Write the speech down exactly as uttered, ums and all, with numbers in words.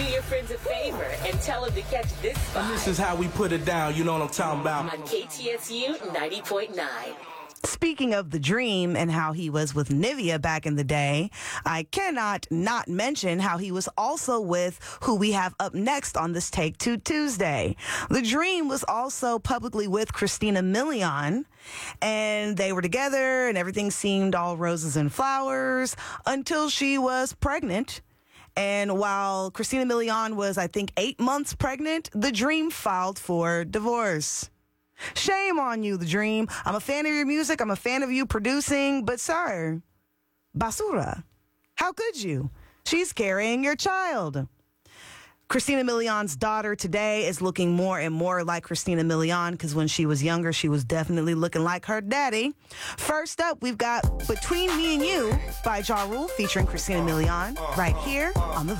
Do your friends a favor and tell them to catch this vibe. And this is how we put it down, you know what I'm talking about. On K T S U ninety point nine. Speaking of The Dream and how he was with Nivea back in the day, I cannot not mention how he was also with who we have up next on this Take Two Tuesday. The Dream was also publicly with Christina Milian, and they were together and everything seemed all roses and flowers until she was pregnant. And while Christina Milian was, I think, eight months pregnant, The Dream filed for divorce. Shame on you, The Dream. I'm a fan of your music. I'm a fan of you producing. But, sir, basura, how could you? She's carrying your child. Christina Milian's daughter today is looking more and more like Christina Milian because when she was younger, she was definitely looking like her daddy. First up, we've got Between Me and You by Ja Rule featuring Christina Milian right here on The